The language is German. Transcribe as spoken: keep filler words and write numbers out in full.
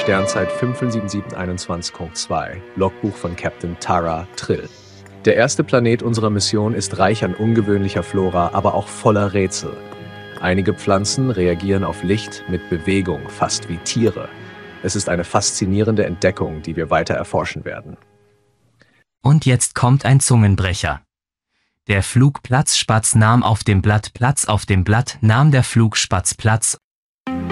Sternzeit fünf sieben sieben eins eins Punkt zwei, Logbuch von Captain Tara Trill. Der erste Planet unserer Mission ist reich an ungewöhnlicher Flora, aber auch voller Rätsel. Einige Pflanzen reagieren auf Licht mit Bewegung, fast wie Tiere. Es ist eine faszinierende Entdeckung, die wir weiter erforschen werden. Und jetzt kommt ein Zungenbrecher. Der Flugplatzspatz nahm auf dem Blatt Platz, auf dem Blatt nahm der Flugspatz Platz.